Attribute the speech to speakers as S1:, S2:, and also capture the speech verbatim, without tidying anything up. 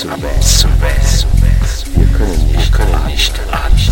S1: zu West, zu West. Wir können nicht, wir können nicht atmen.